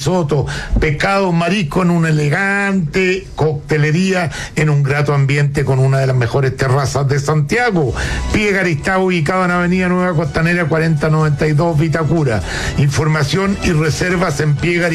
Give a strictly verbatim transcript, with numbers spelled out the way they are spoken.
risotto, pescado, marisco en una elegante coctelería en un grato ambiente con una de las mejores terrazas de Santiago. Piegar está ubicado en Avenida Nueva Costanera cuarenta noventa y dos Vitacura. Información y reservas en Piegar